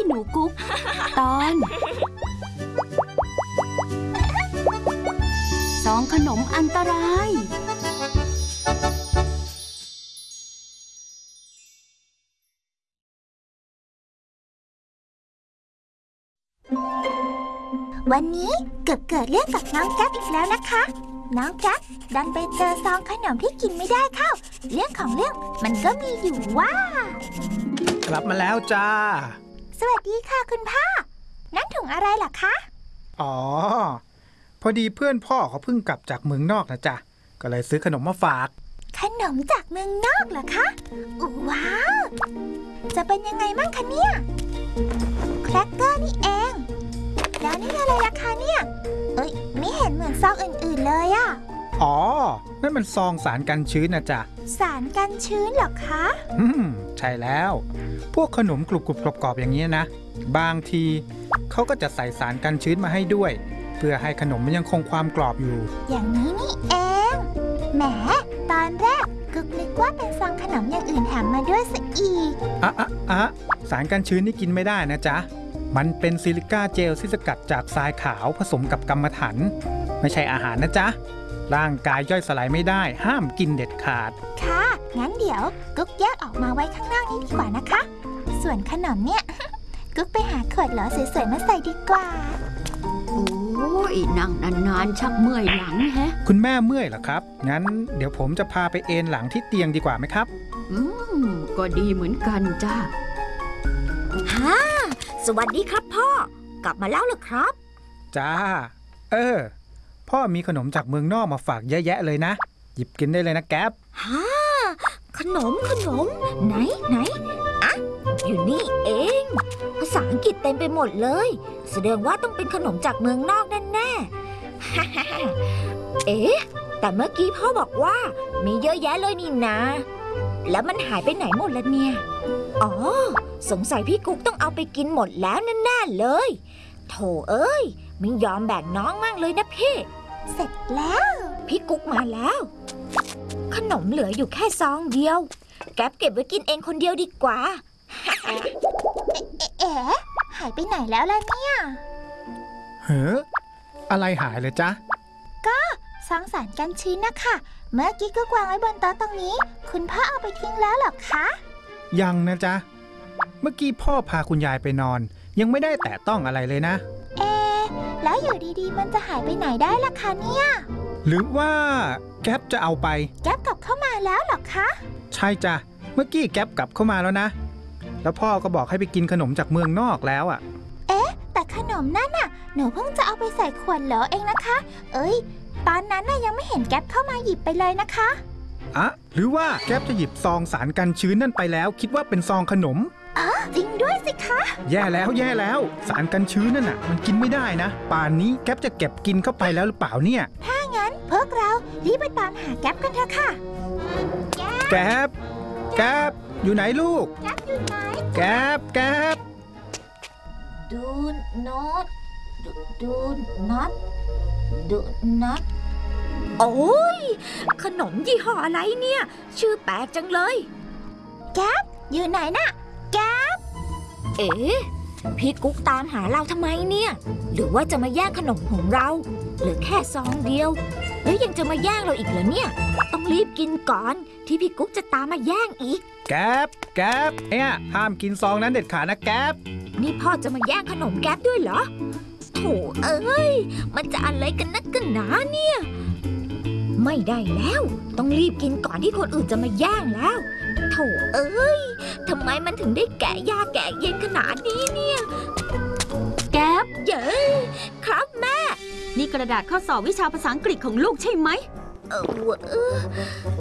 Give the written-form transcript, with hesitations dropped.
หนูกุ๊กตอนซองขนมอันตรายวันนี้เกิดเรื่องกับน้องแก๊ปอีกแล้วนะคะน้องแก๊ปดันไปเจอซองขนมที่กินไม่ได้เข้าเรื่องของเรื่องมันก็มีอยู่ว่ากลับมาแล้วจ้าสวัสดีค่ะคุณพ่อนั่นถุงอะไรล่ะคะอ๋อพอดีเพื่อนพ่อเขาเพิ่งกลับจากเมืองนอกนะจ๊ะก็เลยซื้อขนมมาฝากขนมจากเมืองนอกเหรอคะว้าวจะเป็นยังไงมั่งคะเนี่ยแครกเกอร์นี่เองแล้วนี่อะไรล่ะคะเนี่ยไม่เห็นเหมือนซองอื่นๆเลยอะอ๋อนั่นมันซองสารกันชื้นนะจ๊ะสารกันชื้นเหรอคะใช่แล้วพวกขนมกรุบกรอบๆอย่างนี้นะบางทีเขาก็จะใส่สารกันชื้นมาให้ด้วยเพื่อให้ขนมมันยังคงความกรอบอยู่อย่างนี้นี่เองแหมตอนแรกกึกนึกว่าเป็นซองขนมอย่างอื่นแถมมาด้วยซะอีกสารกันชื้นนี่กินไม่ได้นะจ๊ะมันเป็นซิลิก้าเจลที่สกัดจากทรายขาวผสมกับกำมะถันไม่ใช่อาหารนะจ๊ะร่างกายย่อยสลายไม่ได้ห้ามกินเด็ดขาดค่ะงั้นเดี๋ยวกุ๊กแยกออกมาไว้ข้างนอกนี้ดีกว่านะคะส่วนขนมเนี่ย กุ๊กไปหาขวดหลอสวยๆมาใส่ดีกว่าโอ้ยนั่งนานๆชักเมื่อยหลังแฮะคุณแม่เมื่อยเหรอครับงั้นเดี๋ยวผมจะพาไปเอนหลังที่เตียงดีกว่าไหมครับก็ดีเหมือนกันจ้าสวัสดีครับพ่อกลับมาแล้วเหรอครับจ้าพ่อมีขนมจากเมืองนอกมาฝากเยอะแยะเลยนะหยิบกินได้เลยนะแก๊ปขนมไหนอ่ะอยู่นี่เองภาษาอังกฤษเต็มไปหมดเลยแสดงว่าต้องเป็นขนมจากเมืองนอกแน่ๆแต่เมื่อกี้พ่อบอกว่ามีเยอะแยะเลยนี่นะแล้วมันหายไปไหนหมดแล้วเนี่ยอ๋อสงสัยพี่กุ๊กต้องเอาไปกินหมดแล้วแน่ๆเลยโถเอ้ยไม่ยอมแบ่งน้องมากเลยนะพี่เสร็จแล้วพี่กุ๊กมาแล้วขนมเหลืออยู่แค่ซองเดียวแก๊ปเก็บไว้กินเองคนเดียวดีกว่าหายไปไหนแล้วล่ะเนี่ยอะไรหายเลยจ๊ะก็ซองสารกันชื้นนะคะเมื่อกี้ก็วางไว้บนโต๊ะตรงนี้คุณพ่อเอาไปทิ้งแล้วหรอคะยังนะจ๊ะเมื่อกี้พ่อพาคุณยายไปนอนยังไม่ได้แตะต้องอะไรเลยนะแล้วอยู่ดีๆมันจะหายไปไหนได้ล่ะคะเนี่ยหรือว่าแก๊ปจะเอาไปแก๊ปกลับเข้ามาแล้วหรอคะใช่จ้ะเมื่อกี้แก๊ปกลับเข้ามาแล้วนะแล้วพ่อก็บอกให้ไปกินขนมจากเมืองนอกแล้วอ่ะแต่ขนมนั่นน่ะหนูเพิ่งจะเอาไปใส่ขวดเหลอเองนะคะตอนนั้นน่ะยังไม่เห็นแก๊ปเข้ามาหยิบไปเลยนะคะหรือว่าแก๊ปจะหยิบซองสารกันชื้นนั่นไปแล้วคิดว่าเป็นซองขนมจริงด้วยสิคะแย่แล้วสารกันชื้นนั่นน่ะมันกินไม่ได้นะป่านนี้แก๊ปจะเก็บกินเข้าไปแล้วหรือเปล่าเนี่ยถ้างั้นพวกเรารีบไปตามหาแก๊ปกันเถอะค่ะแก๊ปอยู่ไหนลูกแก๊ปอยู่ไหนแก๊ป Do not โอ้ยขนมยี่ห้ออะไรเนี่ยชื่อแปลกจังเลยแก๊ปอยู่ไหนน่ะแก๊ปพี่กุ๊กตามหาเราทำไมเนี่ยหรือว่าจะมาแย่งขนมของเราเหลือแค่ซองเดียวแล้วยังจะมาแย่งเราอีกเหรอเนี่ยต้องรีบกินก่อนที่พี่กุ๊กจะตามมาแย่งอีกแก๊ปเนี่ยห้ามกินซองนั้นเด็ดขาดนะแก๊ปนี่พ่อจะมาแย่งขนมแก๊ปด้วยเหรอโถมันจะอะไรกันนักกันหนาเนี่ยไม่ได้แล้วต้องรีบกินก่อนที่คนอื่นจะมาแย่งแล้วโถทำไมมันถึงได้แกะยากแกะเย็นขนาดนี้เนี่ยแก๊ปครับแม่นี่กระดาษข้อสอบวิชาภาษาอังกฤษของลูกใช่ไหม